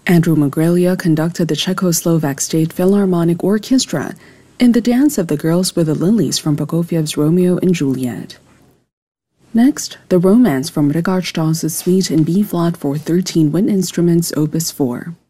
Andrew Mogrelia conducted the Czechoslovak State Philharmonic Orchestra in the Dance of the Girls with the Lilies from Prokofiev's Romeo and Juliet. Next, the Romance from Richard Strauss's Suite in B-flat for 13 wind instruments, Opus 4.